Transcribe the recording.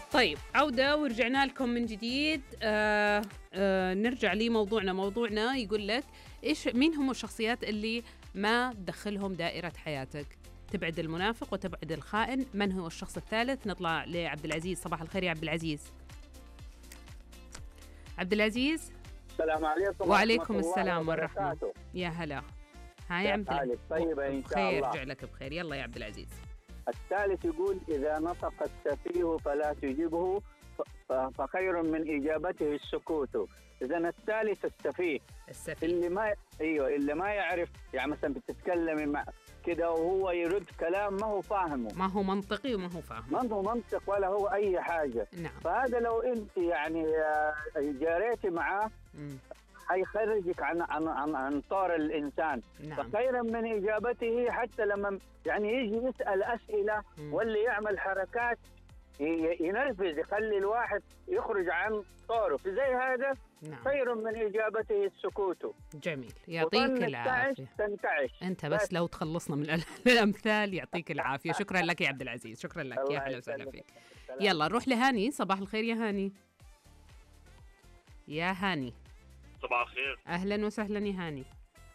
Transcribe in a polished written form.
طيب عودة ورجعنا لكم من جديد. نرجع موضوعنا يقول لك مين هم الشخصيات اللي ما تدخلهم دائرة حياتك؟ تبعد المنافق وتبعد الخائن. من هو الشخص الثالث؟ نطلع لعبد العزيز. صباح الخير يا عبد العزيز. عبد العزيز. السلام عليكم. وعليكم السلام والرحمة. يا هلا. هاي يا عبد العزيز. طيبة إن شاء الله. رجع لك بخير. يلا يا عبد العزيز. الثالث يقول إذا نطق السفيه فلا تجيبه فخير من إجابته السكوت. إذا الثالث السفيه اللي ما يعرف، يعني مثلا بتتكلمي مع كده وهو يرد كلام ما هو فاهمه، ما هو منطقي وما هو فاهم، ما هو منطق ولا هو أي حاجة. نعم. فهذا لو أنت يعني جاريتي معاه هيخرجك عن طور الإنسان. نعم. فخيرا من إجابته، حتى لما يعني يجي يسأل أسئلة واللي يعمل حركات ينرفز يخلي الواحد يخرج عن طوره، في زي هذا. نعم. خير من إجابته السكوت. جميل، يعطيك العافية. تنتعش أنت بس لو تخلصنا من الأمثال يعطيك العافية. شكرا لك يا عبد العزيز، شكرا لك. يا أهلا وسهلا فيك. يلا نروح لهاني. صباح الخير يا هاني. يا هاني. صباح الخير. أهلا وسهلا يا هاني.